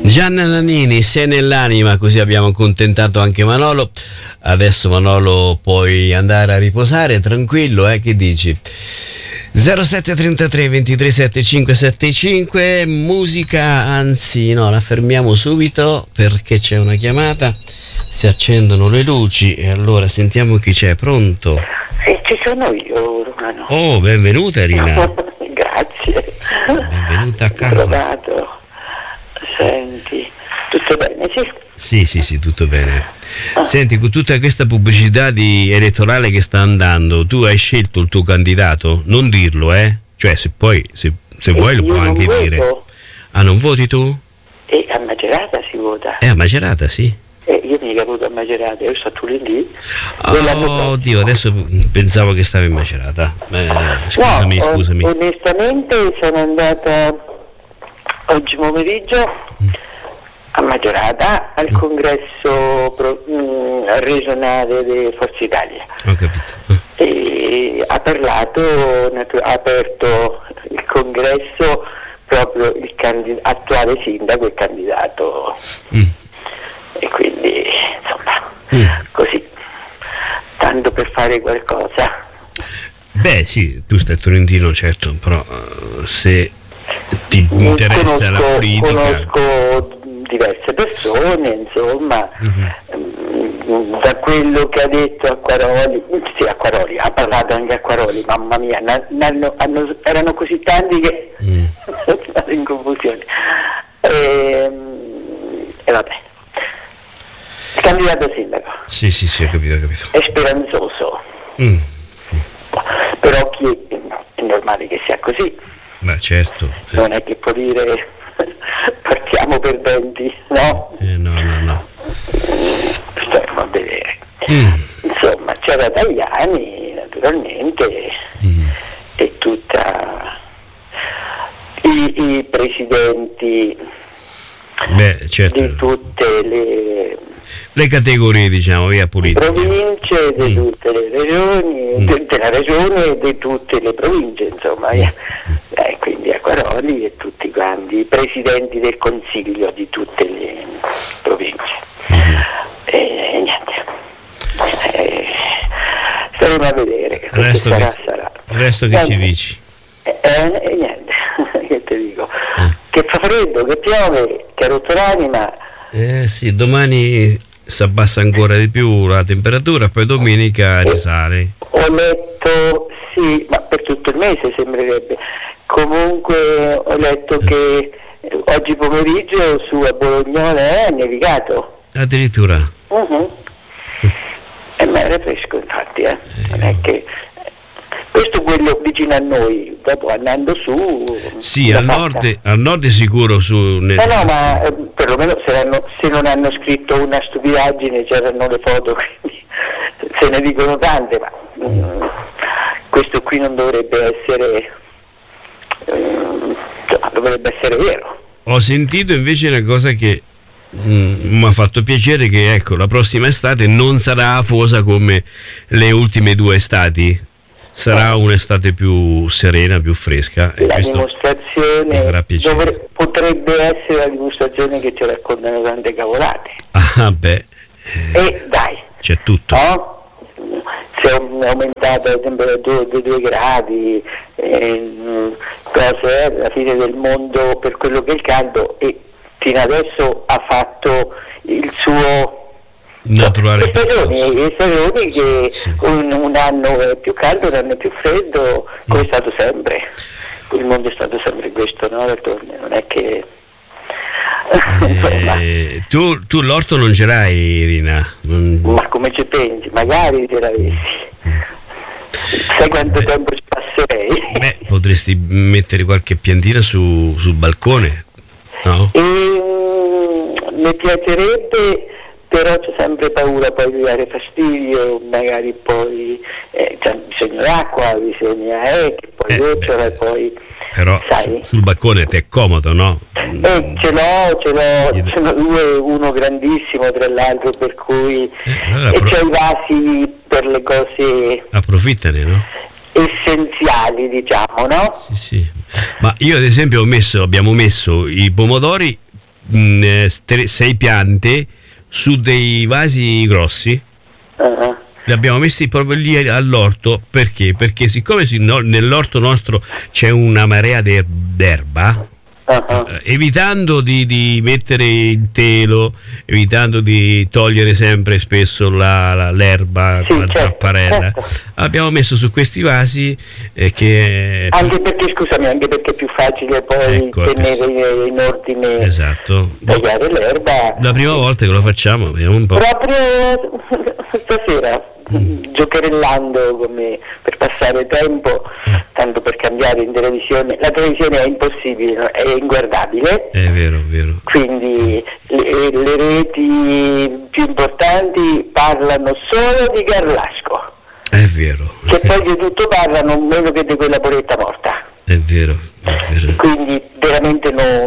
Gianna Nannini, sei nell'anima, così abbiamo accontentato anche Manolo. Adesso Manolo puoi andare a riposare tranquillo, che dici? 0733 23 75 75, musica, anzi no, la fermiamo subito perché c'è una chiamata, si accendono le luci e allora sentiamo chi c'è. Pronto? Sì, ci sono io, Romano. Oh, benvenuta Rina. Grazie. Benvenuta a casa. Provato. Senti, tutto bene? Sì, tutto bene. Senti, con tutta questa pubblicità elettorale che sta andando, tu hai scelto il tuo candidato? Non dirlo, Cioè, se vuoi lo puoi anche dire. Ah, non voti tu? A Macerata si vota. A Macerata, sì. Io mica voto a Macerata, io sto lunedì. Oddio, adesso pensavo che stavi in Macerata. Scusami. Onestamente sono andata oggi pomeriggio a Macerata al congresso regionale di Forza Italia. Ho capito. E ha aperto il congresso proprio il attuale sindaco e candidato. E quindi insomma così, tanto per fare qualcosa. Beh sì, tu stai tolentino, certo, però se ti interessa la politica. Conosco diverse persone, insomma, da quello che ha detto Acquaroli, ha parlato anche Acquaroli, mamma mia, erano così tanti che sono in confusione. E vabbè. Il candidato sindaco. Sì, ho capito. È speranzoso. Però è normale che sia così. Ma certo. Non è che può dire partiamo perdenti, no? No. Staremo a vedere. Insomma, c'era Tajani, naturalmente, e tutta i presidenti certo. di tutte le categorie, diciamo, via politica. Province, di tutte le regioni, della regione e di tutte le province, insomma. Quindi Acquaroli e tutti quanti i presidenti del consiglio di tutte le province. E niente. Staremo a vedere che sarà. Il resto che ci dici? E niente, che te dico? Che fa freddo, che piove, che ha rotto l'anima. Sì, domani si abbassa ancora di più la temperatura, poi domenica risale. Ho letto, sì, ma per tutto il mese sembrerebbe. Comunque ho letto che oggi pomeriggio su a Bologna è nevicato. Addirittura? Ma era fresco, infatti, non è che questo quello vicino a noi, dopo andando su. Sì, al nord è sicuro su. Ma perlomeno se non hanno scritto una stupidaggine, c'erano le foto, quindi se ne dicono tante, ma questo qui non dovrebbe essere. Dovrebbe essere vero. Ho sentito invece una cosa che mi ha fatto piacere, che ecco, la prossima estate non sarà afosa come le ultime due estati, sarà un'estate più serena, più fresca. La dimostrazione potrebbe essere la dimostrazione che ci raccontano tante cavolate. E dai, c'è tutto. No? Si è aumentata la temperatura di 2 gradi, alla fine del mondo per quello che è il caldo, e fino adesso ha fatto il suo naturale stagioni che un anno è più caldo, un anno è più freddo, come è stato sempre. Il mondo è stato sempre questo, no? Non è che tu l'orto non ce l'hai, Rina? Ma come ci pensi? Magari ce l'avessi. Sai quanto tempo ci passerei? Potresti mettere qualche piantina sul balcone, no? Mi piacerebbe, però c'è sempre paura poi di dare fastidio, magari poi c'è bisogno d'acqua, bisogna che poi goccia e poi. Però sul balcone ti è comodo, no? Ce l'ho due, uno grandissimo tra l'altro, per cui c'ho i vasi per le cose. Approfittane, no? Essenziali, diciamo, no? Sì. Ma io ad esempio abbiamo messo i pomodori 6 piante su dei vasi grossi. Li abbiamo messi proprio lì all'orto. Perché? Perché siccome nell'orto nostro c'è una marea d'erba, evitando di mettere il telo, evitando di togliere sempre spesso l'erba con la zapparella, abbiamo messo su questi vasi anche perché è più facile poi tenere in ordine, esatto, tagliare l'erba. La prima volta che lo facciamo, vediamo un po'. Proprio stasera, giocherellando come per passare tempo, tanto per cambiare in televisione. La televisione è impossibile, no? È inguardabile. È vero. Quindi le reti più importanti parlano solo di Garlasco. È vero. Che poi di tutto parlano, meno che di quella poretta morta. È vero. Quindi veramente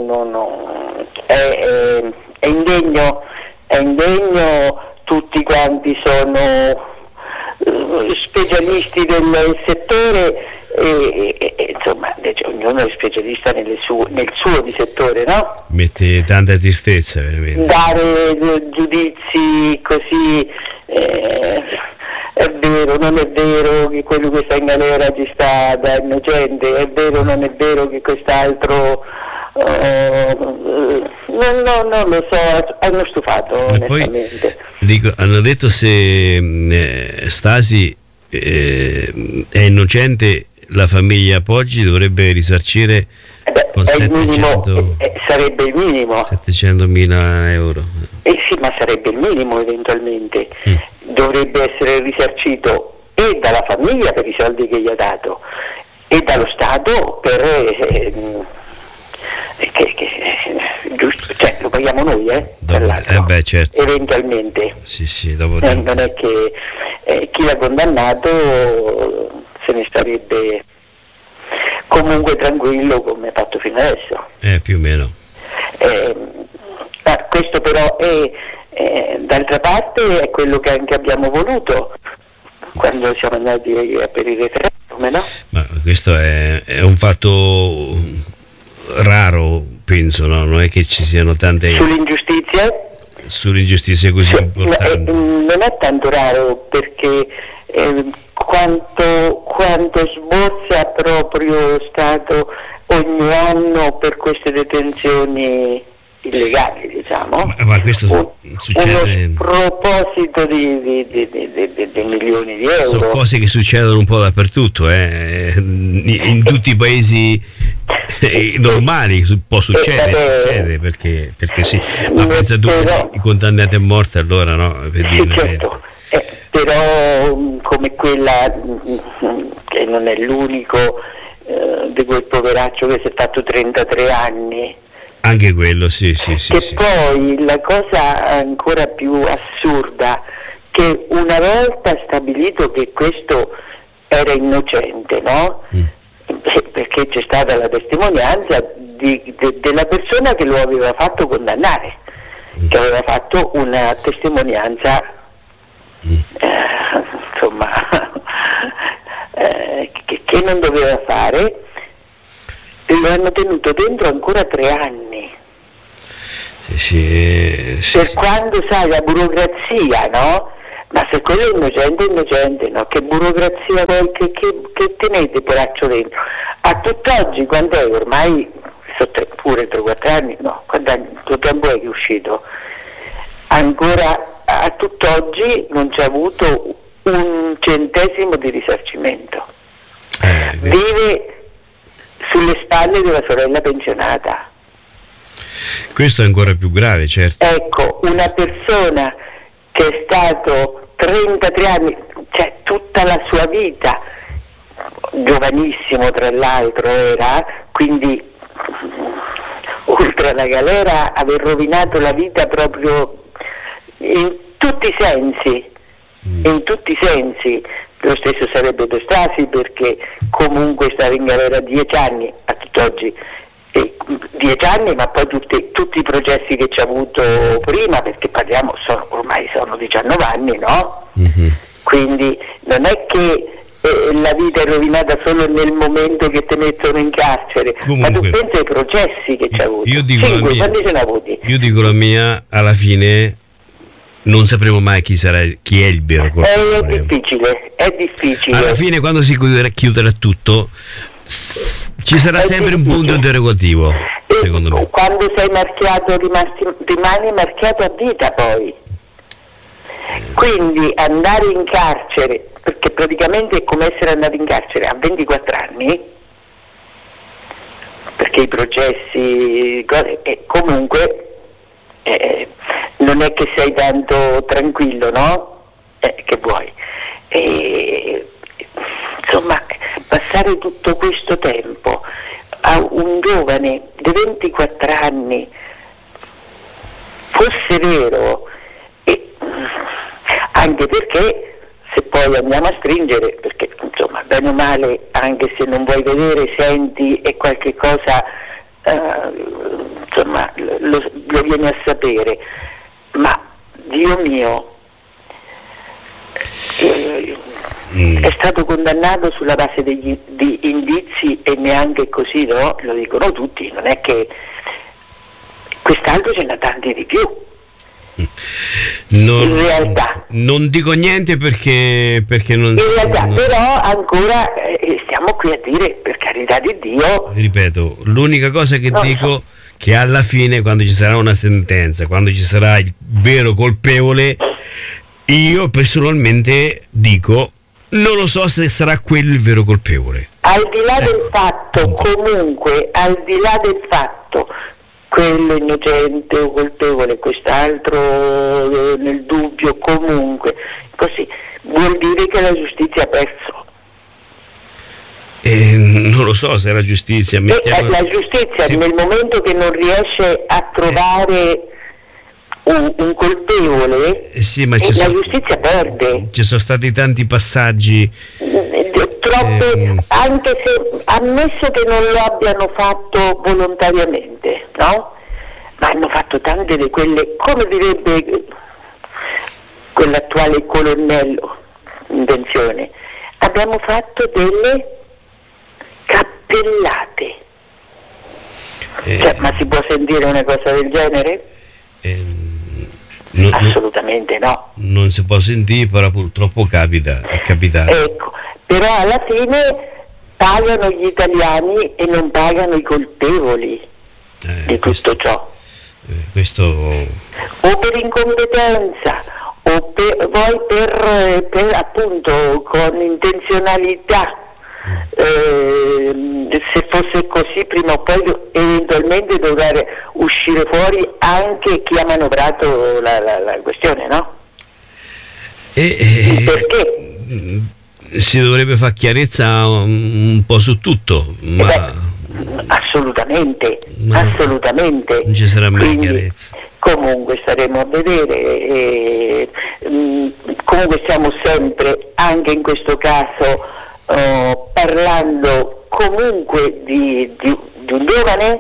è indegno, tutti quanti sono specialisti del settore e insomma ognuno è specialista nel suo di settore, no? Mette tanta tristezza veramente. Dare giudizi così, è vero, non è vero che quello che sta in galera ci sta da innocente, è vero, non è vero che quest'altro non lo so, hanno stufato onestamente. Poi, hanno detto se Stasi è innocente, la famiglia Poggi dovrebbe risarcire con sarebbe il minimo 700.000 euro. Sì, ma sarebbe il minimo eventualmente. Dovrebbe essere risarcito e dalla famiglia per i soldi che gli ha dato e dallo Stato per giusto, cioè lo paghiamo noi, certo. Eventualmente. Sì, dopo non è che chi l'ha condannato se ne starebbe comunque tranquillo come ha fatto fino adesso. Più o meno. Questo però è d'altra parte è quello che anche abbiamo voluto quando siamo andati per il referendum, no? Ma questo è un fatto raro, penso, no? Non è che ci siano tante sull'ingiustizia così importanti. Non è tanto raro perché quanto sborsa proprio Stato ogni anno per queste detenzioni illegali, diciamo. Ma questo succede. Uno proposito di milioni di euro. Sono cose che succedono un po' dappertutto, in tutti i paesi normali può succedere, perché sì. Ma pensa tu i condannati a morte, allora, no? Per dirne, certo. Però come quella che non è l'unico di quel poveraccio che si è fatto 33 anni. Anche quello, sì. Poi la cosa ancora più assurda, che una volta stabilito che questo era innocente, no? Perché c'è stata la testimonianza della persona che lo aveva fatto condannare, che aveva fatto una testimonianza insomma che non doveva fare. Lo hanno tenuto dentro ancora 3 anni. Sì. Quando sai la burocrazia, no? Ma se quello è innocente, no? Che burocrazia che tenete poraccio dentro? A tutt'oggi, quant'è ormai? Pure 3-4 anni? No, quanto tempo è che è uscito? Ancora a tutt'oggi non c'è avuto un centesimo di risarcimento. Vive sulle spalle della sorella pensionata. Questo è ancora più grave, certo. Ecco, una persona che è stato 33 anni, cioè tutta la sua vita, giovanissimo tra l'altro era, quindi oltre alla galera aver rovinato la vita proprio in tutti i sensi. Lo stesso sarebbe per Stasi, perché comunque stava in galera 10 anni a tutt'oggi, 10 anni, ma poi tutti i processi che ci ha avuto prima, perché ormai sono 19 anni, no? Quindi non è che la vita è rovinata solo nel momento che ti mettono in carcere, Ma tu pensi ai processi che c'ha avuto? Io dico 5, quanti ce n'ha avuti? Io dico la mia, alla fine non sapremo mai chi è il vero colpevole. È difficile. Alla fine, quando si chiuderà tutto, ci sarà sempre un punto interrogativo, secondo me. Quando sei marchiato, rimani marchiato a vita poi. Quindi andare in carcere, perché praticamente è come essere andato in carcere a 24 anni, perché i processi comunque non è che sei tanto tranquillo, no? Che vuoi? Insomma, passare tutto questo tempo a un giovane di 24 anni, fosse vero, anche perché se poi andiamo a stringere, perché insomma bene o male, anche se non vuoi vedere, senti e qualche cosa insomma lo vieni a sapere, ma Dio mio, è stato condannato sulla base di indizi, e neanche così, no? Lo dicono tutti, non è che quest'altro ce n'ha tanti di più. In realtà non dico niente perché non, in realtà però ancora stiamo qui a dire, per carità di Dio, ripeto, l'unica cosa che dico che alla fine, quando ci sarà una sentenza, quando ci sarà il vero colpevole, io personalmente dico non lo so se sarà quello il vero colpevole, al di là del fatto, comunque al di là del fatto, quello innocente o colpevole, quest'altro nel dubbio, comunque così vuol dire che la giustizia ha perso. Non lo so se la giustizia la giustizia sì, nel momento che non riesce a trovare un colpevole, sì, ma la giustizia perde. Ci sono stati tanti passaggi troppe, anche se ammesso che non lo abbiano fatto volontariamente, no? Ma hanno fatto tante di quelle, come direbbe quell'attuale colonnello in pensione, abbiamo fatto delle cappellate. Ma si può sentire una cosa del genere? Assolutamente no. Non si può sentire, però purtroppo capita, è capitato. Ecco, però alla fine pagano gli italiani e non pagano i colpevoli di tutto ciò. Questo o per incompetenza o per appunto con intenzionalità. Se fosse così, prima o poi eventualmente dovrà uscire fuori anche chi ha manovrato la questione, no? Perché? Si dovrebbe fare chiarezza un po' su tutto, ma assolutamente, non ci sarà mai chiarezza. Comunque staremo a vedere, comunque stiamo sempre, anche in questo caso, parlando comunque di un giovane.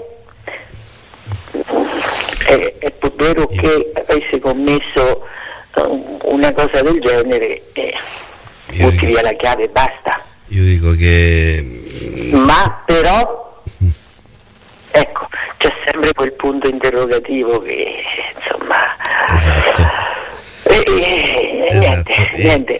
È pur vero che avesse commesso una cosa del genere, butti via la chiave e basta. Io dico che ma però ecco, c'è sempre quel punto interrogativo che insomma niente,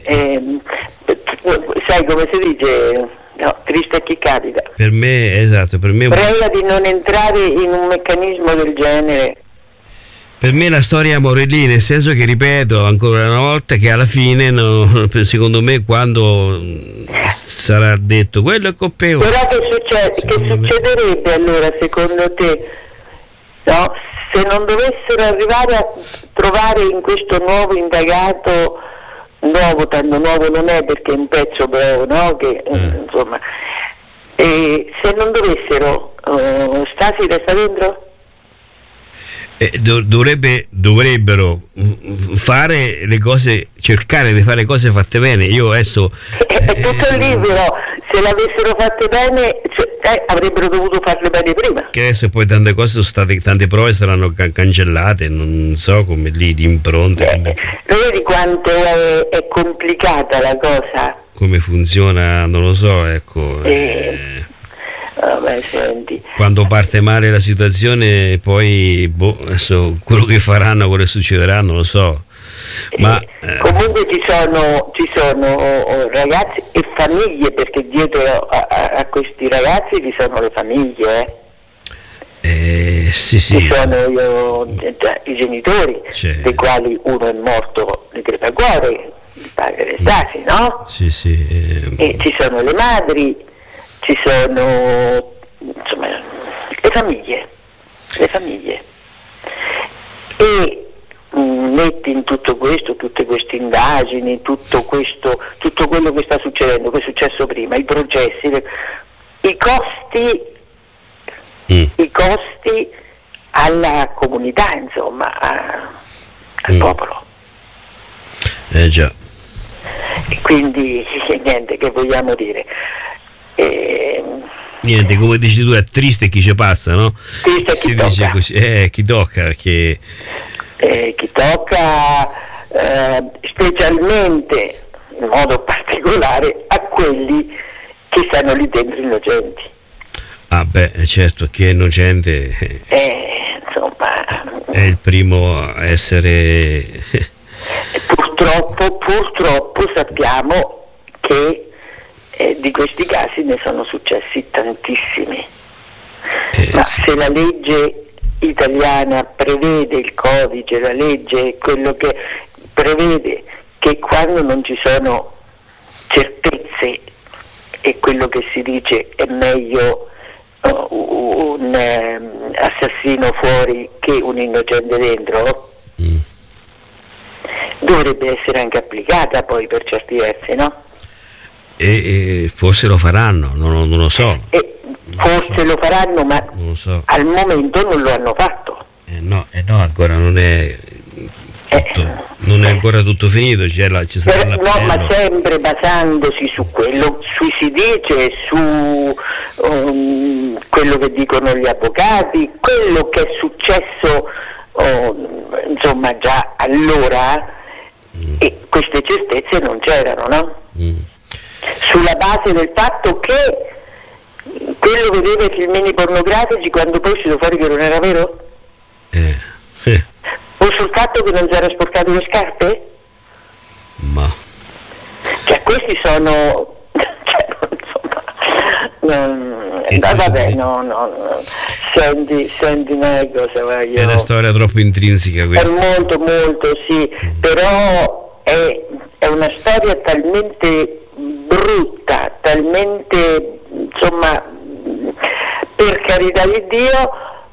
sai come si dice, no, triste a chi capita. Per me prega di non entrare in un meccanismo del genere. Per me la storia Morelli, nel senso che, ripeto ancora una volta, che alla fine secondo me, quando sarà detto quello è colpevole, però che succederebbe allora secondo te, no? Se non dovessero arrivare a trovare in questo nuovo indagato, nuovo, tanto nuovo non è perché è un pezzo però, no? Che insomma, se non dovessero, Stasi resta dentro? Dovrebbero fare le cose, cercare di fare le cose fatte bene. Io adesso è tutto libero, se l'avessero fatte bene, avrebbero dovuto farle bene prima. Che adesso poi tante cose sono state, tante prove saranno cancellate, non so come lì di impronte. Lo vedi quanto è complicata la cosa? Come funziona, non lo so, ecco. Vabbè, senti. Quando parte male la situazione, poi adesso quello che faranno, quello che succederà, non lo so. Ma comunque ci sono ragazzi e famiglie, perché dietro a questi ragazzi ci sono le famiglie. Sì. Ci sono i genitori, dei quali uno è morto di crepacuore, il padre Stasi, no? Sì. E ci sono le madri, ci sono insomma le famiglie. E metti in tutto questo, tutte queste indagini, tutto quello che sta succedendo, che è successo prima, i processi, i costi alla comunità, insomma, al popolo. Già. E quindi niente, che vogliamo dire? Niente, come dici tu, è triste chi ci passa, no? Triste chi tocca. Dice così, chi tocca, che... chi tocca, specialmente, in modo particolare, a quelli che stanno lì dentro innocenti. Ah beh, certo, chi è innocente insomma, è il primo a essere... Purtroppo sappiamo che di questi casi ne sono successi tantissimi. Ma sì. Se la legge italiana prevede, il codice, la legge, quello che prevede che quando non ci sono certezze, e quello che si dice è meglio un assassino fuori che un innocente dentro, dovrebbe essere anche applicata poi per certi versi, no? E forse lo faranno, non lo so. Forse lo faranno, ma non lo so. Al momento non lo hanno fatto. No, ancora non è ancora tutto finito, ci sarà l'appello. Ma sempre basandosi su quello, si dice, su quello che dicono gli avvocati, quello che è successo insomma già allora, e queste certezze non c'erano, no? Sulla base del fatto che quello vedeva i filmini pornografici, quando poi è uscito fuori che non era vero? O sul fatto che non si era sporcato le scarpe? Ma Questi sono vabbè, senti una cosa, è una storia troppo intrinseca questa. È molto sì, però è una storia talmente brutta, talmente, insomma, per carità di Dio,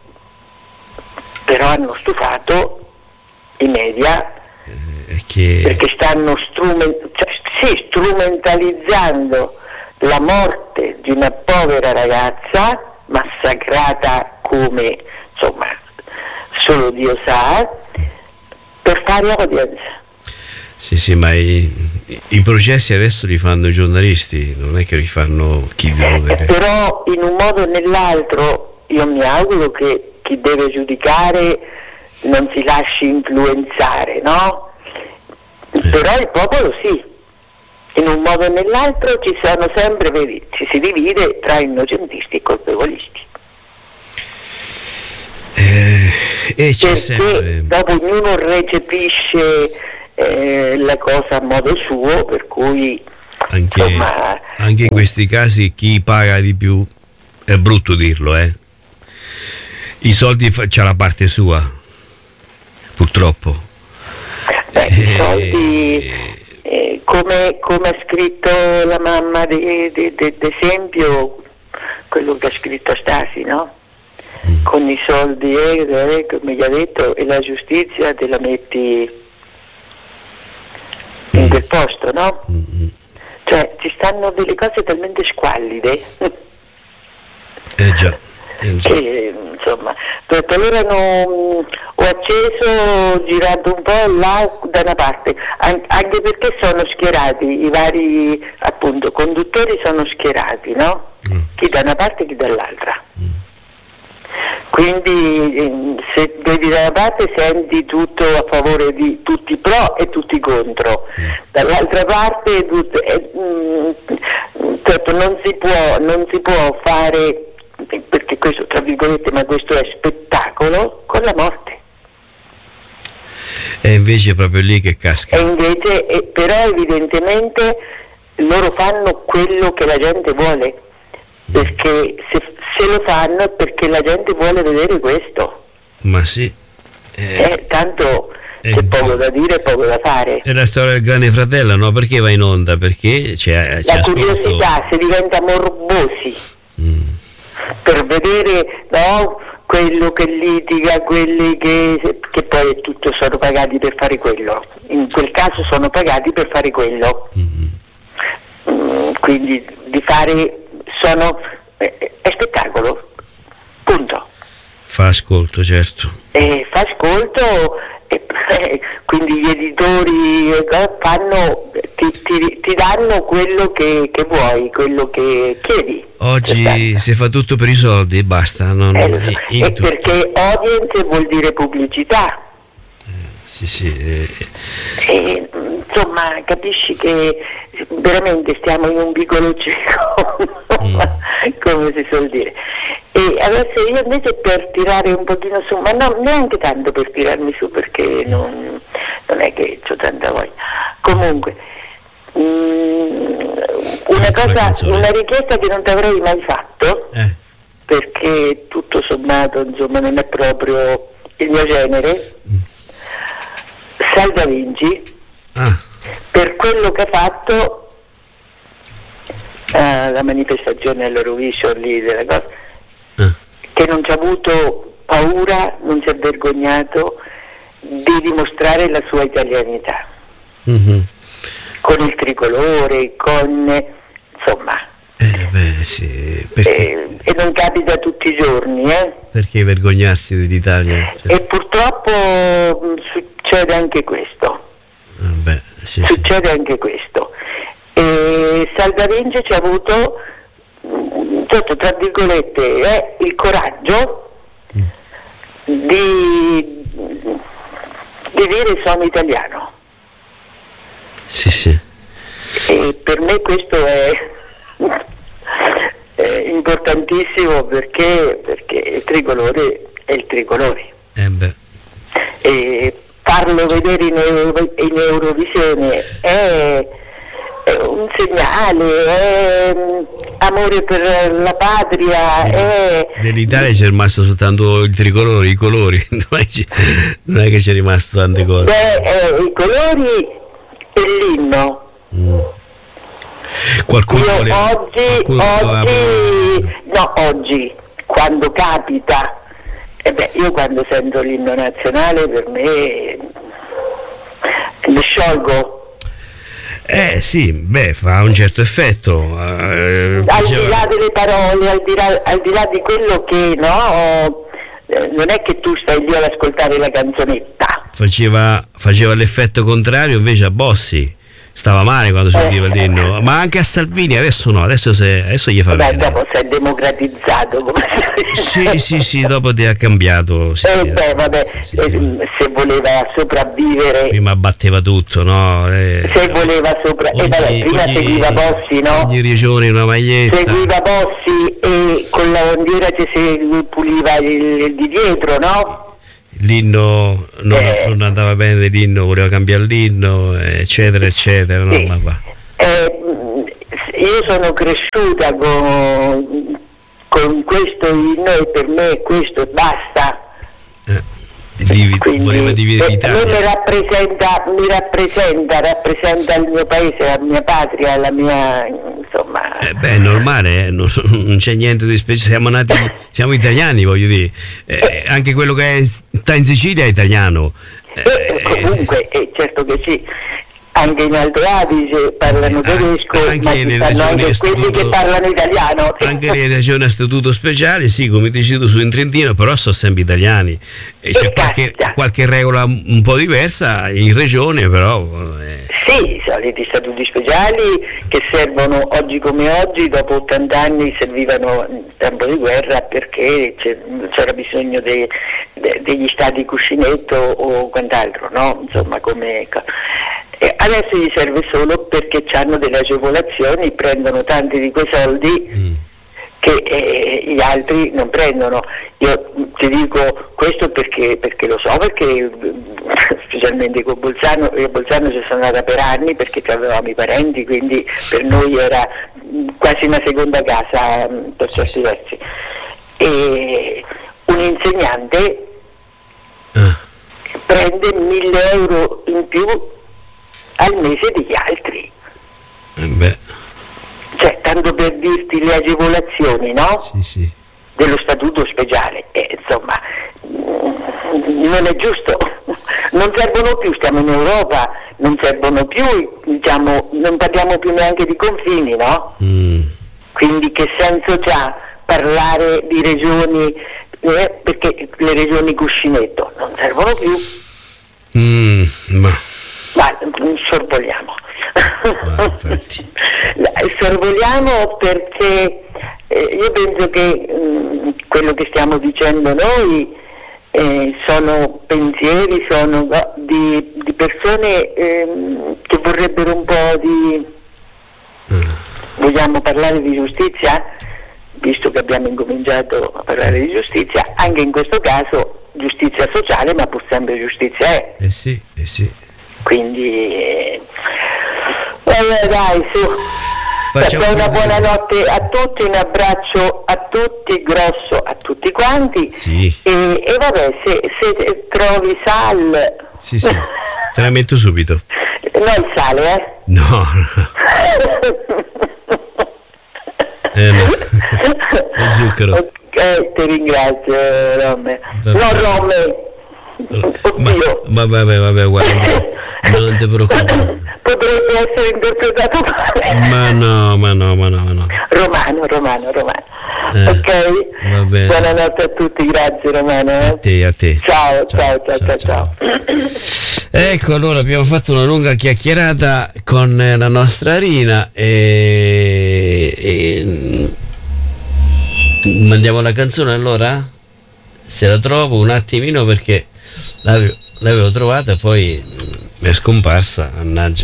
però hanno stufato i media perché stanno strumentalizzando la morte di una povera ragazza massacrata come, insomma, solo Dio sa, per fare audience. Sì, ma i processi adesso li fanno i giornalisti, non è che li fanno chi deve. Però in un modo o nell'altro io mi auguro che chi deve giudicare non si lasci influenzare, no? Però il popolo sì, in un modo o nell'altro ci sono sempre, ci si divide tra innocentisti e colpevolisti. C'è sempre... dopo ognuno recepisce la cosa a modo suo, per cui anche in questi casi chi paga di più, è brutto dirlo, i soldi c'ha la parte sua, purtroppo. I soldi, come ha scritto la mamma d'esempio, quello che ha scritto Stasi, no? Con i soldi, come gli ha detto, e la giustizia te la metti in quel posto, no? Cioè ci stanno delle cose talmente squallide già. Che insomma, allora ho acceso, girato un po' là da una parte, anche perché sono schierati i vari, appunto, conduttori, sono schierati, no? Chi da una parte e chi dall'altra. Quindi se vedi da una parte senti tutto a favore di tutti pro e tutti contro, dall'altra parte certo non si può fare perché questo, tra virgolette, ma questo è spettacolo, con la morte. E invece è proprio lì che casca. E invece, però evidentemente loro fanno quello che la gente vuole, perché se lo fanno è perché la gente vuole vedere questo. Ma sì. Tanto c'è poco da dire e poco da fare. È la storia del Grande Fratello, no? Perché va in onda? Perché c'è la curiosità, si diventa morbosi per vedere, no, quello che litiga, quelli che poi è tutto, sono pagati per fare quello. In quel caso sono pagati per fare quello. Quindi di fare è spettacolo, punto. Fa ascolto, certo. Fa ascolto, quindi gli editori ti danno quello che vuoi, quello che chiedi. Oggi si fa tutto per i soldi e basta. Perché audience vuol dire pubblicità. Sì. Insomma, capisci che veramente stiamo in un vicolo cieco, come si suol dire. E adesso io invece per tirare un pochino su, ma no, neanche tanto per tirarmi su, perché non è che ho tanta voglia. Comunque, una richiesta che non ti avrei mai fatto, perché tutto sommato, insomma, non è proprio il mio genere. Salva Vinci, per quello che ha fatto la manifestazione all'Eurovision lì della cosa, che non ci ha avuto paura, non si è vergognato di dimostrare la sua italianità, con il tricolore, con insomma. Sì, e non capita tutti i giorni, perché vergognarsi dell'Italia? Cioè. E purtroppo succede anche questo. Succede anche questo. E Salva Vinci ci ha avuto, tra virgolette, il coraggio di dire sono italiano. Sì. E per me questo è importantissimo, perché il tricolore è il tricolore. E farlo vedere in Eurovisione è un segnale, è amore per la patria. Dell'Italia c'è rimasto soltanto il tricolore, i colori, non è che c'è rimasto tante cose. I colori e l'inno. Oggi quando capita, io quando sento l'inno nazionale, per me mi sciolgo. Sì, fa un certo effetto. Al di là delle parole, al di là di quello che, non è che tu stai lì ad ascoltare la canzonetta. Faceva l'effetto contrario invece a Bossi. Stava male quando si udiva l'inno, ma anche a Salvini adesso no, adesso gli fa bene. Dopo si è democratizzato, come sì, dopo ti ha cambiato. Se voleva sopravvivere. Prima batteva tutto, no? Se voleva prima seguiva Bossi, no? Ogni regione una maglietta. Seguiva Bossi e con la bandiera ci si puliva il di dietro, no? L'inno non andava bene, l'inno voleva cambiare l'inno, eccetera, no? Sì. Io sono cresciuta con questo inno e per me questo basta. Voleva dividere l'Italia. Mi rappresenta il mio paese, la mia patria, la mia, insomma. È normale, non c'è niente di speciale, siamo italiani, voglio dire. Anche quello che sta in Sicilia è italiano. Comunque, certo che sì. Anche in Alto Adige parlano tedesco, ma ci stanno anche quelli che parlano italiano. Anche le regioni a statuto speciale, sì, come dici tu, su in Trentino, però sono sempre italiani. E c'è qualche regola un po' diversa in regione, però. Sì, i soliti statuti speciali che servono oggi come oggi, dopo 80 anni servivano in tempo di guerra perché c'era bisogno degli stati cuscinetto o quant'altro, no? Insomma, come. Adesso gli serve solo perché hanno delle agevolazioni, prendono tanti di quei soldi che gli altri non prendono. Io ti dico questo perché lo so, perché specialmente con Bolzano, io a Bolzano ci sono andata per anni perché avevamo i parenti, quindi per noi era quasi una seconda casa per certi versi. E un insegnante prende 1.000 euro in più al mese degli altri. Cioè, tanto per dirti le agevolazioni, no? Sì. Dello statuto speciale. Insomma, non è giusto. Non servono più, stiamo in Europa, non servono più, diciamo, non parliamo più neanche di confini, no? Quindi che senso c'ha parlare di regioni, perché le regioni cuscinetto non servono più. Ma sorvoliamo. Sorvoliamo perché io penso che quello che stiamo dicendo noi sono pensieri, sono di persone che vorrebbero un po' di... Vogliamo parlare di giustizia? Visto che abbiamo incominciato a parlare di giustizia, anche in questo caso giustizia sociale, ma pur sempre giustizia è. Sì. Quindi dai, su. Una buona notte a tutti, un abbraccio a tutti, grosso a tutti quanti. Sì. E vabbè, se trovi Sal... Sì, te la metto subito. No, il sale, No. No. Lo zucchero. Ok, ti ringrazio, Romme. Oddio. Vabbè, guarda. Non ti preoccupare. Potrebbe essere interpretato male. Ma no. Romano. Ok? Va bene. Buonanotte a tutti, grazie Romano. A te. Ciao. Ecco, allora abbiamo fatto una lunga chiacchierata con la nostra Rina e mandiamo la canzone allora? Se la trovo un attimino perché l'avevo trovata e poi mi è scomparsa. Mannaggia.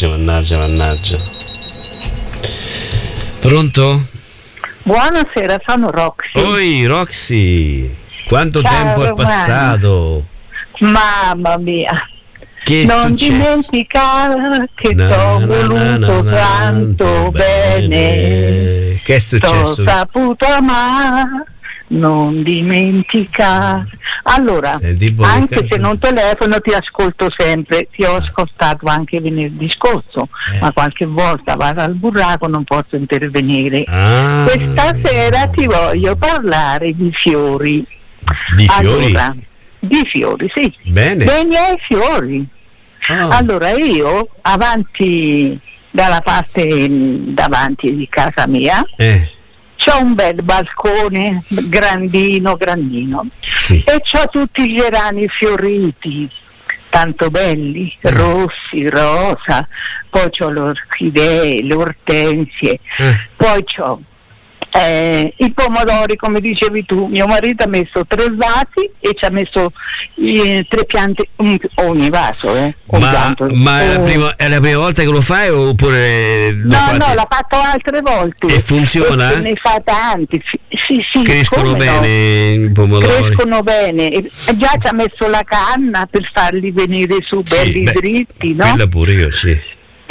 Pronto? Buonasera, sono Roxy. Oi Roxy, quanto Ciao, tempo è passato? Mamma mia. Che non dimenticare che t'ho voluto tanto bene. Che è successo? T'ho saputo amare, non dimenticare. Allora, anche se non telefono ti ascolto sempre, ti ho ascoltato anche venerdì scorso, ma qualche volta vado al burraco, non posso intervenire. Questa sera ti voglio parlare di fiori. Di fiori? Allora, di fiori, sì. Bene. Dei miei fiori. Allora io dalla parte davanti di casa mia c'ho un bel balcone grandino sì. E c'ho tutti i gerani fioriti tanto belli, rossi, rosa, poi c'ho le orchidee, le ortensie, poi c'ho i pomodori, come dicevi tu. Mio marito ha messo 3 vasi e ci ha messo 3 piante ogni vaso. Ma è la prima volta che lo fai oppure no, l'ha fatto altre volte e funziona? E ne fa tanti, sì, crescono bene i pomodori? Crescono bene, e già ci ha messo la canna per farli venire su belli dritti, no? Quella pure io, sì.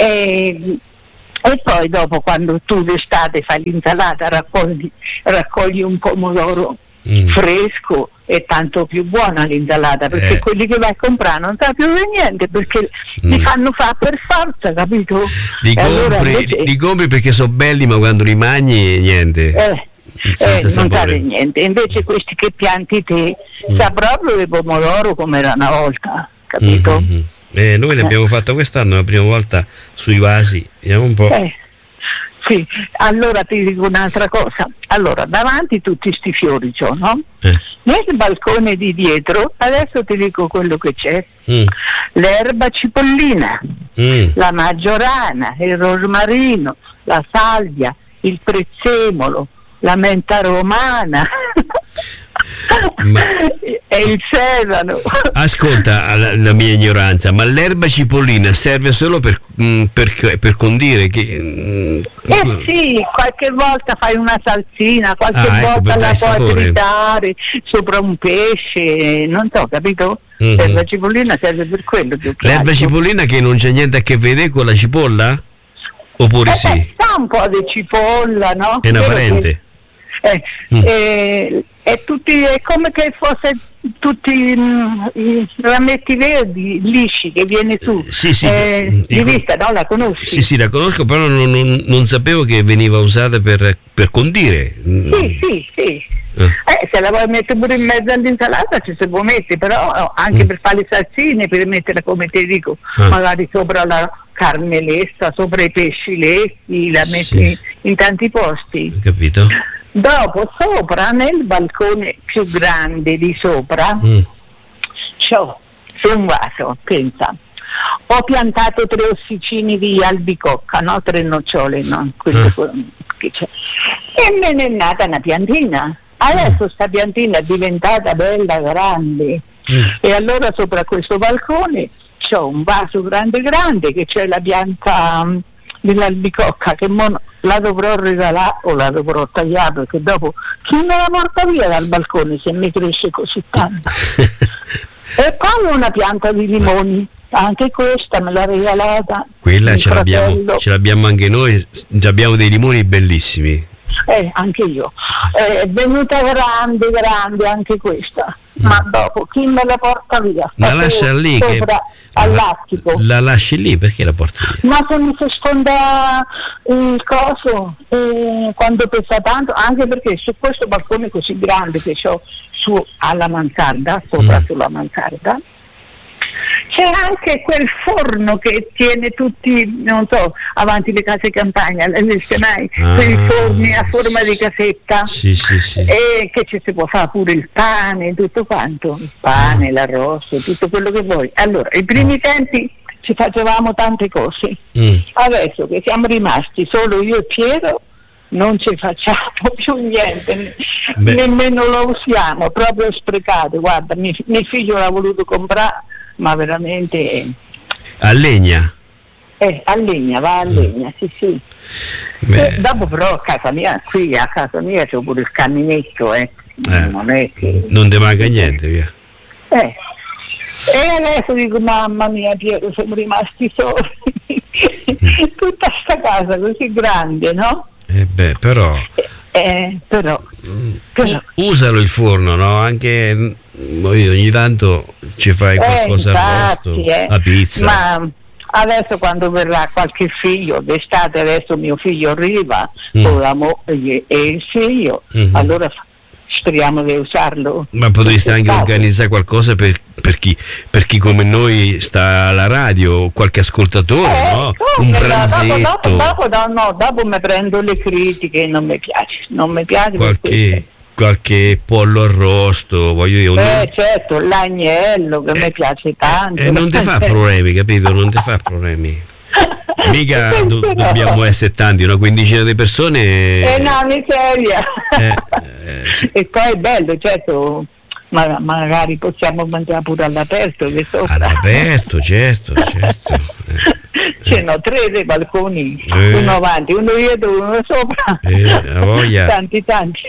E poi dopo, quando tu d'estate fai l'insalata, raccogli un pomodoro fresco, è tanto più buona l'insalata, perché quelli che vai a comprare non sa più di niente, perché li fanno fare per forza, capito? Li compri perché sono belli, ma quando li mangi niente. Non sa di niente. Invece questi che pianti te sa proprio di pomodoro come era una volta, capito? Noi l'abbiamo fatto quest'anno la prima volta sui vasi, vediamo un po'. Sì, allora ti dico un'altra cosa. Allora, davanti tutti sti fiori c'ho, no? Nel balcone di dietro, adesso ti dico quello che c'è. L'erba cipollina, la maggiorana, il rosmarino, la salvia, il prezzemolo, la menta romana. È il sedano. Ascolta la mia ignoranza, ma l'erba cipollina serve solo per condire? Sì, qualche volta fai una salsina, qualche volta la puoi tritare sopra un pesce, non so, capito? L'erba cipollina serve per quello. L'erba cipollina che non c'è niente a che vedere con la cipolla? Oppure sì? Sa un po' di cipolla, no? È una parente. È come che fosse tutti i rametti verdi lisci che viene su di vista, no? La conosci? Sì, la conosco, però non sapevo che veniva usata per condire. Sì. Se la vuoi mettere pure in mezzo all'insalata ci si può mettere, però anche per fare le salsine, per metterla, come ti dico, magari sopra la carne lessa, sopra i pesci lessi, la metti in tanti posti. Capito? Dopo, sopra, nel balcone più grande di sopra, c'ho su un vaso, pensa, ho piantato 3 ossicini di albicocca, no? 3 nocciole, no? Quello che c'è. E me ne è nata una piantina. Adesso sta piantina è diventata bella grande. E allora sopra questo balcone c'ho un vaso grande che c'è la pianta dell'albicocca, che la dovrò regalare o la dovrò tagliare, perché dopo chi me la porta via dal balcone se mi cresce così tanto. E poi una pianta di limoni, anche questa me l'ha regalata quella ce l'abbiamo anche noi, abbiamo dei limoni bellissimi. Anche io. È venuta grande anche questa, ma dopo chi me la porta via? La lascia lì, all'attico. La lasci lì, perché la porti via? Ma se mi si sfonda il coso quando pesa tanto, anche perché su questo balcone così grande che ho su alla mansarda, sopra sulla mansarda, c'è anche quel forno che tiene tutti, non so, avanti le case campagna, quei forni a forma di casetta, e che ci si può fare pure il pane, tutto quanto, il pane, l'arrosto, tutto quello che vuoi. Allora, ai primi tempi ci facevamo tante cose, adesso che siamo rimasti solo io e Piero non ci facciamo più niente, nemmeno lo usiamo, proprio sprecato. Guarda, mio figlio l'ha voluto comprare, ma veramente a legna? A legna, va a legna, sì. Dopo però a casa mia c'ho pure il caminetto, non è che non ti manca niente, via. E adesso dico, mamma mia Piero, siamo rimasti soli. Tutta sta casa così grande, no? Però usalo il forno, no? Anche ogni tanto ci fai qualcosa arrosto, la pizza. Ma adesso quando verrà qualche figlio, d'estate adesso mio figlio arriva con la moglie e il figlio, allora speriamo di usarlo. Ma potreste anche organizzare qualcosa per chi come noi sta alla radio, qualche ascoltatore, no? Un pranzetto. Dopo mi prendo le critiche, non mi piace. Qualche pollo arrosto, voglio dire. Certo, l'agnello che mi piace tanto. Non ti fa problemi, capito? Non ti fa problemi. Mica dobbiamo essere tanti, una quindicina di persone. No, miseria. E poi è bello, certo. Ma magari possiamo mangiare pure all'aperto, che sopra. All'aperto, certo. Ce n'ho 3 dei balconi, uno avanti, uno dietro, uno sopra. La voglia. Tanti.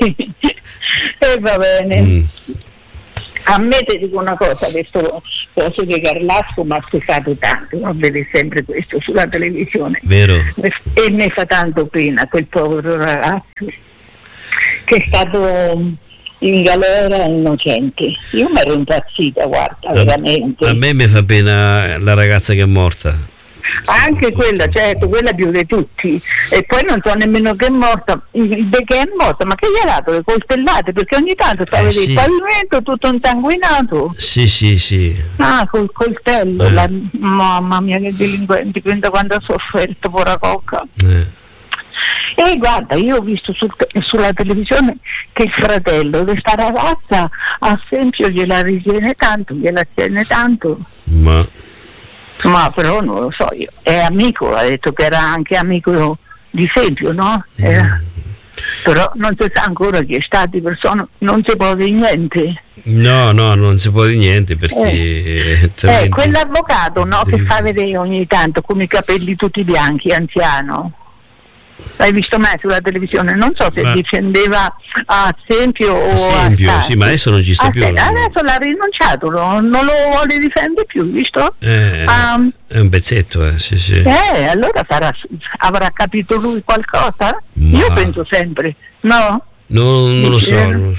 E va bene. A me ti dico una cosa, questo coso di Carlasco mi ha stufato tanto, non vede sempre questo sulla televisione. Vero. E mi fa tanto pena quel povero ragazzo che è stato in galera innocente. Io mi ero impazzita, guarda, veramente. A me mi fa pena la ragazza che è morta. Anche quella, certo, quella più di tutti. E poi non so nemmeno che è morta, perché è morta, ma che gli ha dato le coltellate? Perché ogni tanto stava il pavimento tutto insanguinato. Sì. Col coltello, mamma mia che delinquenti, pensa quando ha sofferto, pora cocca. E guarda, io ho visto sulla televisione che il fratello di sta ragazza a Sempio gliela tiene tanto. Ma però non lo so io. È amico, ha detto che era anche amico di Sempio, no? però non si sa ancora chi è stato di persona, non si può dire niente. No, non si può dire niente perché quell'avvocato che fa vedere ogni tanto con i capelli tutti bianchi, anziano. L'hai visto mai sulla televisione? Non so se difendeva a Sempio o a sì, ma adesso non ci sta più. Adesso l'ha rinunciato, non lo vuole difendere più, visto? È un pezzetto, sì. Allora avrà capito lui qualcosa? Io penso sempre, no? Non lo so. Non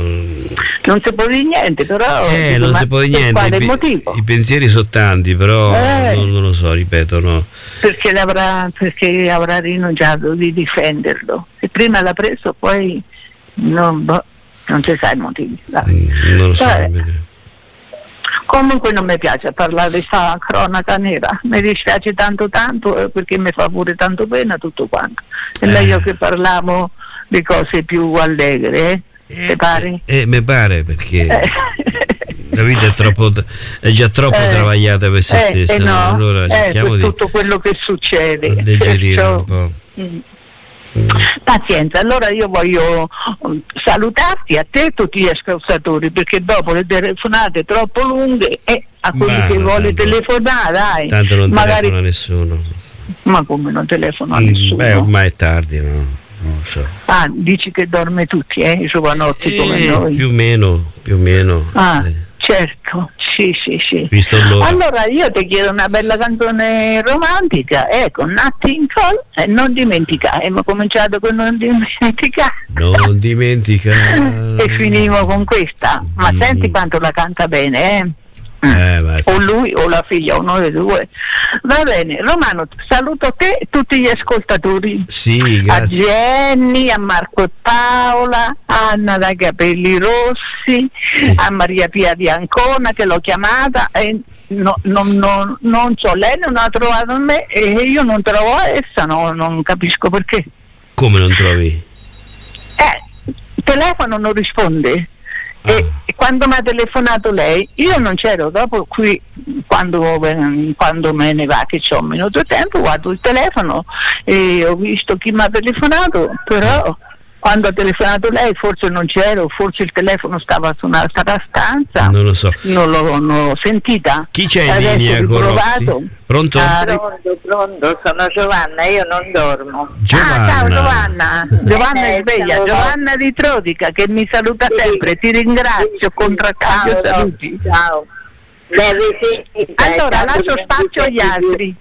si può dire niente, però non si può dire niente. Quale motivo? I pensieri sono tanti, però non lo so, ripeto, no. Perché avrà rinunciato di difenderlo. Se prima l'ha preso, poi non si sa i motivi. Non lo so. Comunque non mi piace parlare di questa cronaca nera, mi dispiace tanto perché mi fa pure tanto pena tutto quanto. È meglio che parliamo di cose più allegre, ti pare? Mi pare, perché la vita è già troppo travagliata per se stessa, allora cerchiamo per di tutto quello che succede, alleggerire un po'. Pazienza, allora io voglio salutarti a te e tutti gli ascoltatori, perché dopo le telefonate troppo lunghe a quelli che vuole telefonare, dai, tanto non telefona nessuno. Ma come non telefona a nessuno? Ormai è tardi, no? Non so. Dici che dorme tutti, i giovanotti come noi? Più o meno. Certo, sì. Visto l'ora. Allora io ti chiedo una bella canzone romantica, ecco, Nothing Call, e non dimenticare. Abbiamo cominciato con non dimenticare. Non dimenticare. E finimo con questa. Ma senti quanto la canta bene, o lui o la figlia, uno dei due. Va bene, Romano, saluto te e tutti gli ascoltatori. Sì, grazie. A Jenny, a Marco e Paola, a Anna dai capelli rossi, a Maria Pia di Ancona che l'ho chiamata e non so, lei non ha trovato me e io non trovo essa, non capisco perché. Come non trovi? Il telefono non risponde. E quando mi ha telefonato lei, io non c'ero, dopo qui quando me ne va che c'ho un minuto di tempo, guardo il telefono e ho visto chi mi ha telefonato, però quando ha telefonato lei forse non c'ero, forse il telefono stava su un'altra stanza, non lo so, non l'ho sentita. Chi c'è in linea con Roxy? Pronto? Pronto, sono Giovanna, io non dormo. Ciao Giovanna è sveglia, Giovanna di Trodica che mi saluta sempre, ti ringrazio, contraccambio saluti. Ciao. Allora lascio spazio agli altri.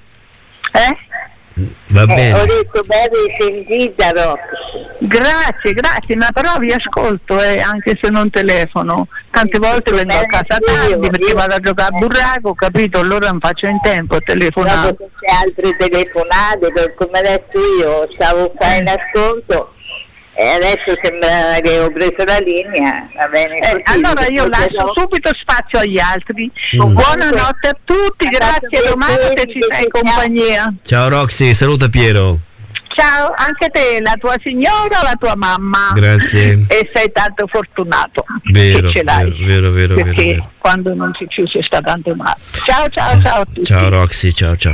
Va bene. Ho detto ben risentita, Roxy. Grazie, ma però vi ascolto anche se non telefono. Tante volte vengo a casa tardi perché vado a giocare a burraco, capito? Allora non faccio in tempo a telefonare. Dopo c'è altre telefonate, come adesso io stavo qua in ascolto e adesso sembra che ho preso la linea, va bene così, allora io lascio subito spazio agli altri. Buonanotte a tutti, grazie Romano che ci sei in compagnia. Ciao Roxy, saluta Piero. Ciao, anche te, la tua signora, la tua mamma. Grazie. E sei tanto fortunato vero, che ce l'hai. Vero. Perché quando non ci più si sta tanto male. Ciao a tutti. Ciao Roxy, ciao. Ciao.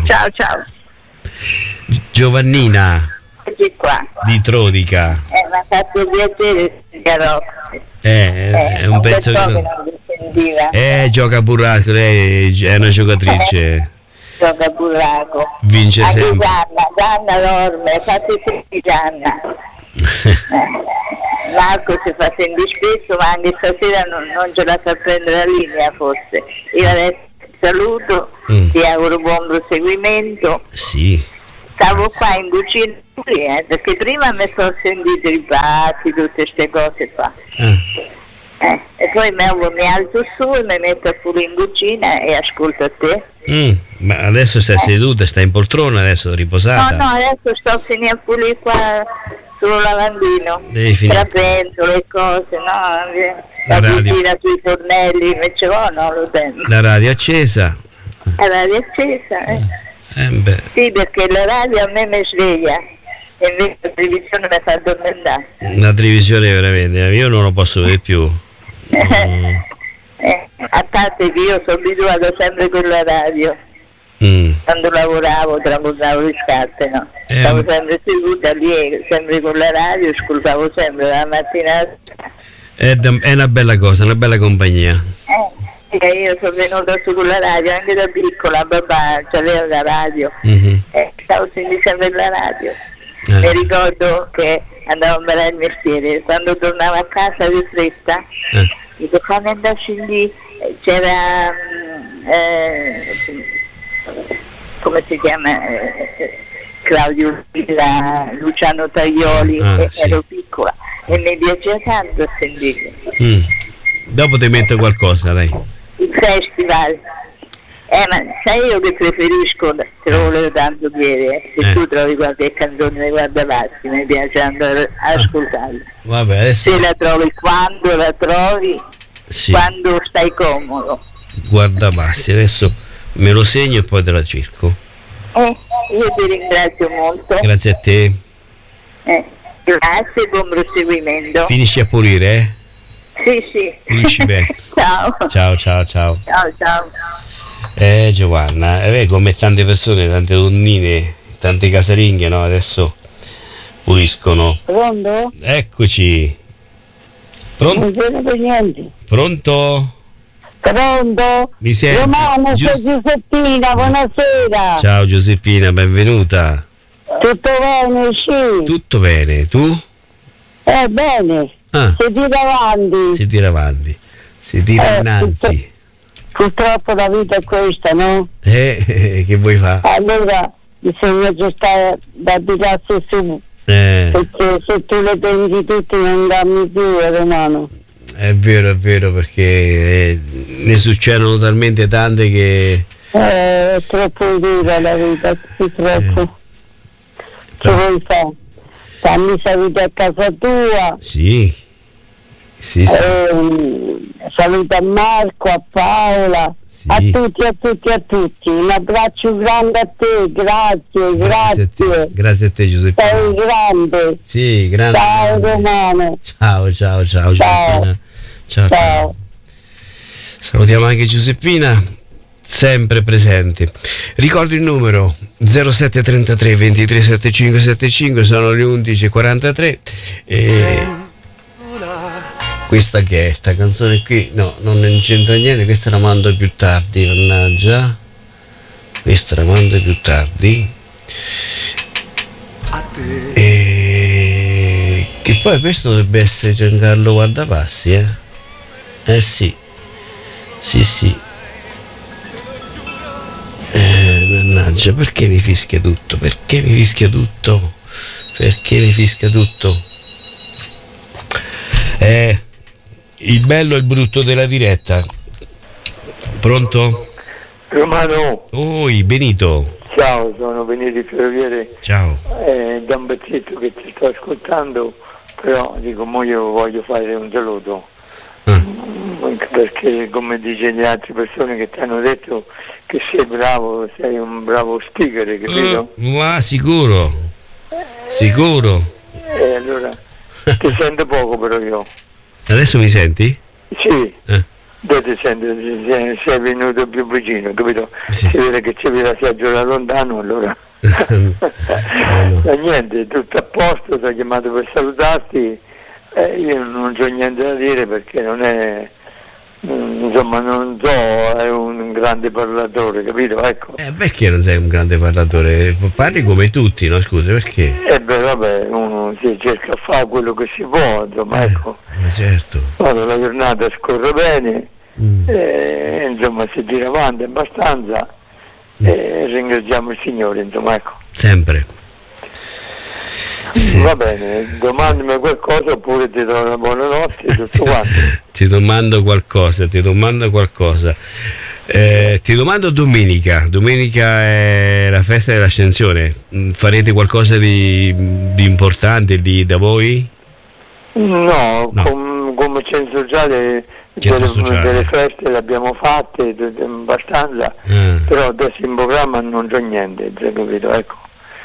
Giovannina. Qua. Di Trodica. Mi ha fatto piacere, Roxy. È un pezzo che non mi sentiva. Gioca a burraco, lei è una giocatrice. Gioca a burraco. Vince anche sempre. Gianna dorme, fate senti Gianna. Marco si fa sentire spesso, ma anche stasera non ce la fa prendere la linea forse. Io adesso ti saluto, ti auguro buon proseguimento. Sì. Stavo qua in cucina perché prima mi sono sentito i pazzi, tutte queste cose qua. E poi mi alzo su e mi metto pure in cucina e ascolto a te. Ma adesso stai seduta, stai in poltrona adesso, riposata? No, adesso sto finendo pure qua sul lavandino. Devi finire. Trapento, le cose, no? La cucina sui fornelli, invece no, lo tengo. La radio accesa? La radio accesa, Sì, perché la radio a me mi sveglia e invece la televisione mi fa addormentare. La televisione veramente, io non lo posso vedere più. A parte che io sono abituato sempre con la radio. Quando lavoravo, tramutavo le scarpe, no? Stavo sempre seduta lì, sempre con la radio, ascoltavo sempre la mattina. È una bella cosa, una bella compagnia. Io sono venuta su con la radio anche da piccola, papà c'aveva la radio, stavo sentendo sempre la radio. Mi ricordo che andavo a imparare il mestiere, quando tornavo a casa di fretta, dico quando andassi lì c'era come si chiama, Claudio Villa, Luciano Taglioli, ero piccola e mi piaceva tanto a sentire. Dopo ti metto qualcosa, dai. Il festival, ma sai io che preferisco, te lo volevo tanto dire, se tu trovi qualche canzone di Guardabassi mi piace andare ad ascoltarla. Vabbè, adesso... Se la trovi, quando la trovi, quando stai comodo. Guardabassi, adesso me lo segno e poi te la cerco. Io ti ringrazio molto. Grazie a te. Grazie, buon proseguimento. Finisci a pulire, Sì. Finisci bene. Ciao. Ciao. Ciao. Giovanna, come tante persone, tante donnine, tante casalinghe, no? Adesso puliscono. Pronto? Eccoci. Pronto? Non vedo per niente. Pronto? Mi senti? Romano, sono Giuseppina, buonasera. Ciao Giuseppina, benvenuta. Tutto bene, sì. Tutto bene, tu? Bene. Si tira innanzi. Purtroppo la vita è questa, no? Che vuoi fare? Allora bisogna giustare da tirarsi su, perché se tu le pensi tutte non dammi più, Romano. È vero, perché ne succedono talmente tante che... È troppo dura la vita, purtroppo. Che vuoi fare? Fammi salute a casa tua. Sì. Saluta a Marco, a Paola, a tutti. Un abbraccio grande a te, grazie. Grazie a te Giuseppina. Sei grande. Sì, grande. Ciao Romano. Ciao Giuseppina. Ciao. Salutiamo anche Giuseppina, sempre presente. Ricordo il numero 0733 23 75 75, sono le 11:43 questa che è sta canzone qui? No, non c'entra niente, questa la mando più tardi, mannaggia. Questa la mando più tardi. Che poi questo dovrebbe essere Giancarlo Guardabassi, sì. Mannaggia, perché mi fischia tutto? Il bello e il brutto della diretta. Pronto? Romano. Oi, Benito. Ciao, sono Benito Ferroviere. Ciao. Da un pezzetto che ti sto ascoltando, però dico, io voglio fare un saluto. Perché come dice le altre persone che ti hanno detto che sei bravo, sei un bravo speaker, capito? Ma sicuro. Allora ti sento poco però io. Adesso mi senti? Sì. Ti sento, sei venuto più vicino, capito? Sì. Si vede che c'è la seggiola da lontano, allora. No. Niente, tutto a posto, ti ho chiamato per salutarti. Io non c'ho niente da dire perché non è, non so, è un grande parlatore, capito? Ecco. Perché non sei un grande parlatore? Parli come tutti, no? Scusa, perché? Vabbè, uno si cerca a fare quello che si può, insomma, ecco. Ma certo. Allora, la giornata scorre bene, insomma, si tira avanti abbastanza, ringraziamo il Signore, insomma, ecco. Sempre. Sì. Va bene, domandami qualcosa oppure ti do una buonanotte e tutto quanto. Ti domando qualcosa. Ti domando domenica è la festa dell'Ascensione, farete qualcosa di importante lì da voi? No. Come centro sociale delle feste le abbiamo fatte abbastanza, però adesso in programma non c'ho niente, capito, ecco.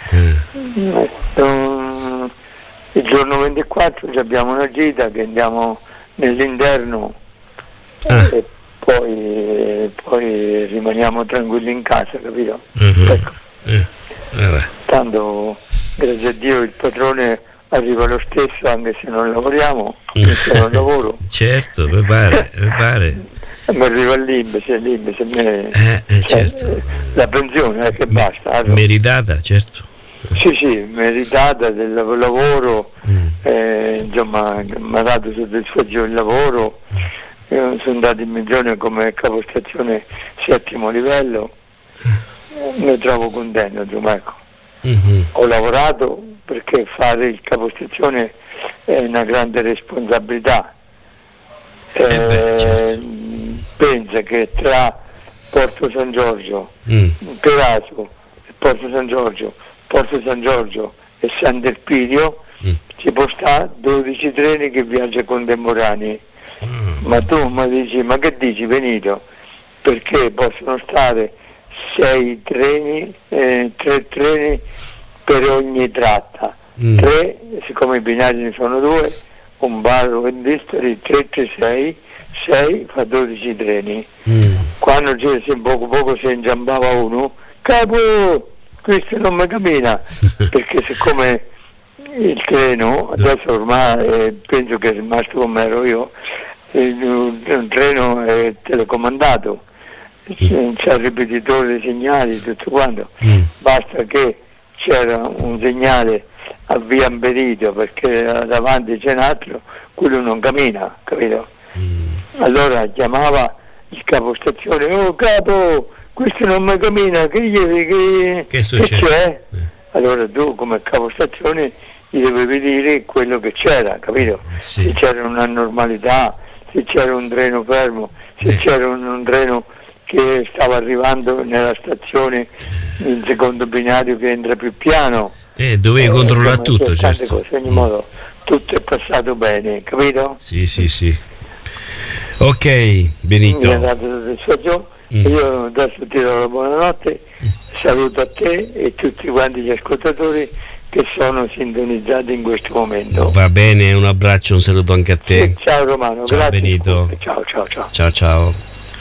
Il giorno 24 abbiamo una gita che andiamo nell'interno poi rimaniamo tranquilli in casa, capito? Ecco. Tanto grazie a Dio il padrone arriva lo stesso anche se non lavoriamo, se non lavoro. Certo, mi pare. Mi arriva l'INPS certo. La pensione che basta. Meritata, certo. Sì, meritata del lavoro, insomma mi ha dato soddisfazione il lavoro, sono andato in pensione come capostazione 7° livello, mi trovo contento, insomma, ecco. Ho lavorato perché fare il capostazione è una grande responsabilità. Certo. Pensa che tra Porto San Giorgio, Peraso, Porto San Giorgio e Sant'Elpidio ci può stare 12 treni che viaggiano contemporanei. Ma tu mi dici, ma che dici Benito? Perché possono stare 6 treni, 3 treni per ogni tratta, 3, siccome i binari ne sono 2, un barro in distri, 3 6 fa 12 treni. Quando poco si inciampava uno, capo, questo non mi cammina, perché siccome il treno adesso ormai penso che è rimasto come ero io, il treno è telecomandato, c'è il ripetitore dei segnali, tutto quanto, basta che c'era un segnale a via Amberito perché davanti c'è un altro, quello non cammina, capito? Allora chiamava il capostazione, oh capo, questo non mi cammina, che c'è? Allora tu come capostazione gli dovevi dire quello che c'era, capito? Sì. Se c'era una normalità, se c'era un treno fermo, se c'era un treno che stava arrivando nella stazione, il secondo binario che entra più piano. Dovevi controllare tutto, certo. Cose, in ogni modo tutto è passato bene, capito? Sì. Ok, Benito. Mi ha dato soddisfazione. Io adesso ti do la buonanotte, saluto a te e tutti quanti gli ascoltatori che sono sintonizzati in questo momento. Va bene, un abbraccio, un saluto anche a te. Ciao Romano, ciao, grazie. Benito. Ciao.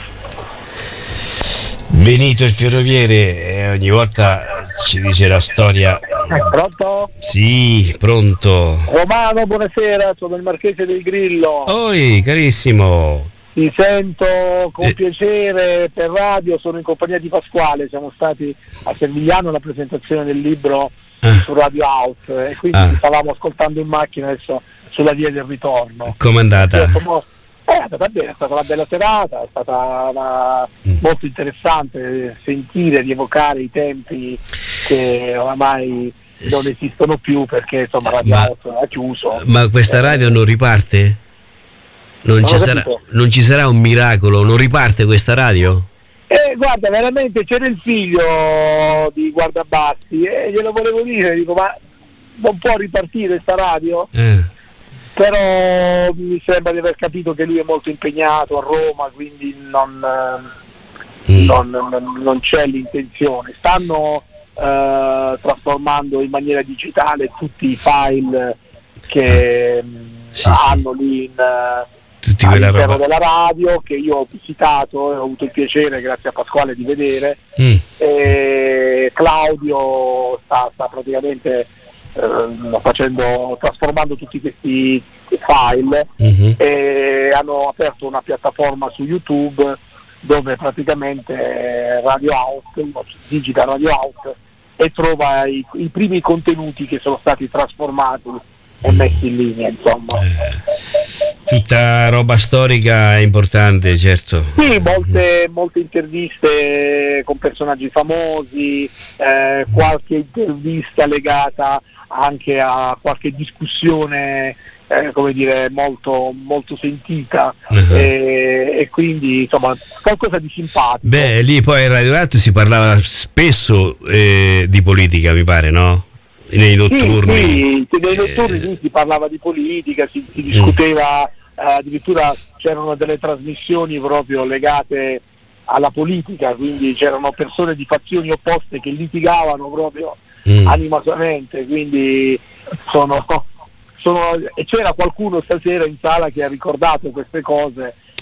Benito il ferroviere ogni volta ci dice la storia. Pronto? Sì, pronto. Romano, buonasera, sono il Marchese del Grillo. Oi, carissimo. Ti sento con piacere per radio, sono in compagnia di Pasquale, siamo stati a Servigliano alla presentazione del libro su Radio Out e quindi ci stavamo ascoltando in macchina adesso sulla via del ritorno. Com'è andata? È andata bene, è stata una bella serata, è stata molto interessante sentire, rievocare i tempi che oramai non esistono più perché insomma Radio Out ha chiuso. Ma questa radio non riparte? Non ci sarà un miracolo? Non riparte questa radio? Guarda, veramente c'era il figlio di Guardabassi e glielo volevo dire, dico ma non può ripartire sta radio? Però mi sembra di aver capito che lui è molto impegnato a Roma, quindi non c'è l'intenzione. Stanno trasformando in maniera digitale tutti i file che hanno lì all'interno della radio, che io ho visitato e ho avuto il piacere, grazie a Pasquale, di vedere. E Claudio sta praticamente trasformando tutti questi file e hanno aperto una piattaforma su YouTube dove praticamente Radio Out, digita Radio Out e trova i primi contenuti che sono stati trasformati e messi in linea, insomma. Tutta roba storica importante, certo. Sì, molte interviste con personaggi famosi, qualche intervista legata anche a qualche discussione come dire molto, molto sentita e quindi insomma qualcosa di simpatico. Beh, lì poi in Radio Out si parlava spesso di politica, mi pare, no? Nei notturni. Sì, nei notturni si parlava di politica, si discuteva, addirittura c'erano delle trasmissioni proprio legate alla politica, quindi c'erano persone di fazioni opposte che litigavano proprio animatamente, quindi e c'era qualcuno stasera in sala che ha ricordato queste cose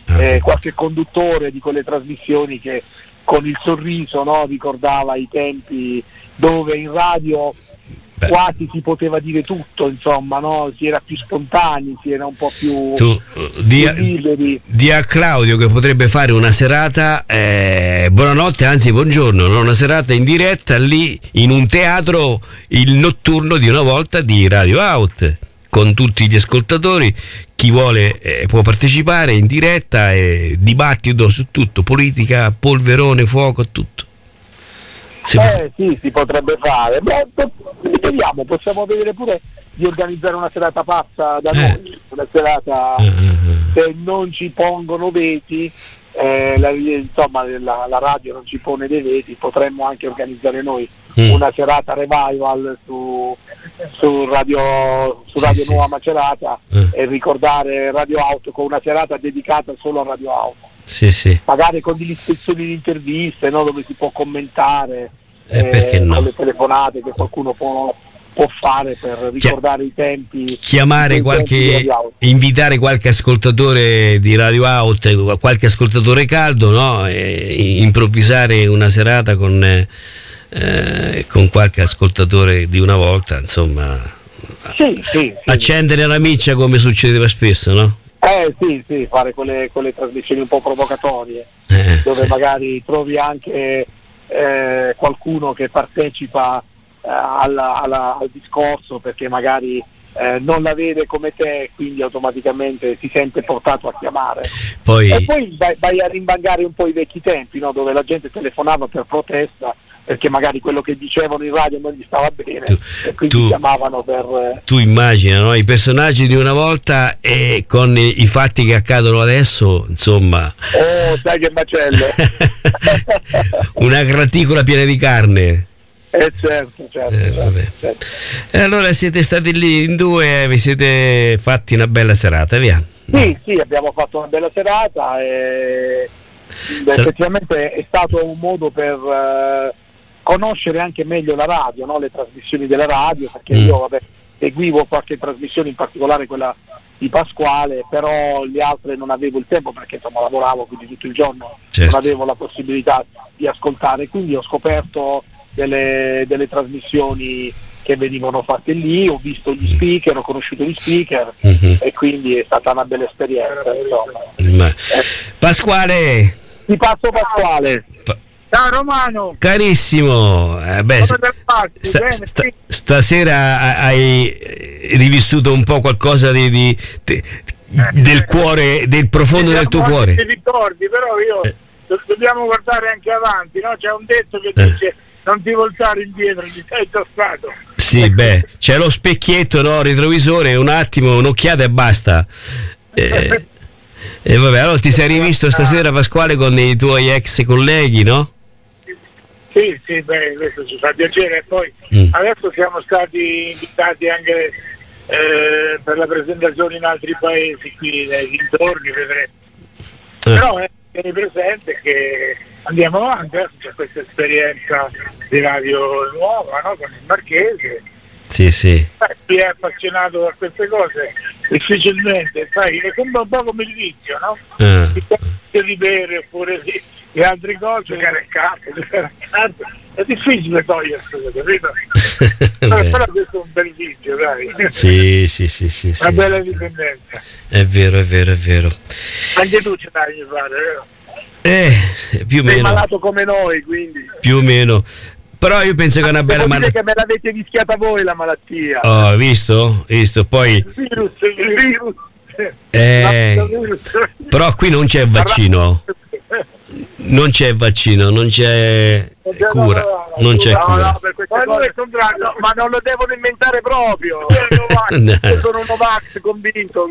qualche conduttore di quelle trasmissioni che con il sorriso, no, ricordava i tempi dove in radio quasi si poteva dire tutto, insomma, no? Si era più spontanei, si era un po' più liberi. Di a Claudio che potrebbe fare una serata, buonanotte, anzi buongiorno, no? Una serata in diretta lì in un teatro, il notturno di una volta di Radio Out, con tutti gli ascoltatori. Chi vuole può partecipare in diretta, dibattito su tutto, politica, polverone, fuoco, tutto. Sì, si potrebbe fare. Vediamo, possiamo vedere pure di organizzare una serata pazza da noi, una serata se non ci pongono veti, la radio non ci pone dei veti, potremmo anche organizzare noi una serata revival su Radio Nuova Macerata e ricordare Radio Auto con una serata dedicata solo a Radio Auto. Sì. Magari con delle ispezioni di interviste, no, dove si può commentare perché no? Con le telefonate che qualcuno può fare per ricordare i tempi. Chiamare invitare qualche ascoltatore di Radio Out, qualche ascoltatore caldo, no? Improvvisare una serata con qualche ascoltatore di una volta, insomma. Sì. Accendere la miccia come succedeva spesso, no? Sì, fare quelle trasmissioni un po' provocatorie, dove magari trovi anche qualcuno che partecipa al discorso perché magari non la vede come te, quindi automaticamente si sente portato a chiamare. E poi vai a rimbangare un po' i vecchi tempi, no? Dove la gente telefonava per protesta perché magari quello che dicevano in radio non gli stava bene e quindi chiamavano per... Tu immagina, no? I personaggi di una volta e con i fatti che accadono adesso, insomma... Oh, sai che macello! Una graticola piena di carne. Certo. E allora siete stati lì in due, vi siete fatti una bella serata, via. Sì, abbiamo fatto una bella serata e effettivamente è stato un modo per conoscere anche meglio la radio, no? Le trasmissioni della radio, perché io seguivo qualche trasmissione, in particolare quella di Pasquale, però le altre non avevo il tempo perché insomma lavoravo, quindi tutto il giorno non avevo la possibilità di ascoltare, quindi ho scoperto delle trasmissioni che venivano fatte lì, ho visto gli speaker, ho conosciuto gli speaker e quindi è stata una bella esperienza, insomma. Pasquale, ti passo Pasquale. Ciao Romano, carissimo, stasera hai rivissuto un po' qualcosa del cuore, del profondo del tuo cuore. Ti ricordi, però dobbiamo guardare anche avanti, no? C'è un detto che dice non ti voltare indietro, ti sei toccato. Sì, c'è lo specchietto, no? Retrovisore, un attimo, un'occhiata e basta. E vabbè, allora ti sei rivisto stasera, Pasquale, con i tuoi ex colleghi, no? Sì, questo ci fa piacere. E poi adesso siamo stati invitati anche per la presentazione in altri paesi qui nei dintorni, vedremo. Però tieni presente che andiamo avanti, adesso c'è questa esperienza di radio nuova, no? Con il Marchese. Sì. Chi è appassionato a queste cose difficilmente, sai, è un po' come il vizio, no? Di bere oppure di altre cose, è difficile toglierselo, capito? Però questo è un bel vizio, dai. Sì. Una bella dipendenza. È vero. Anche tu ce l'hai di fare, vero? Più o meno. Sei malato come noi, quindi. Più o meno. Però io penso che è una bella malattia. Che me l'avete rischiata voi la malattia. Oh, visto? Poi il virus. Però qui non c'è vaccino. Non c'è vaccino, non c'è cura. Non c'è cura. Ma non lo devono inventare proprio. Io sono un Novax convinto.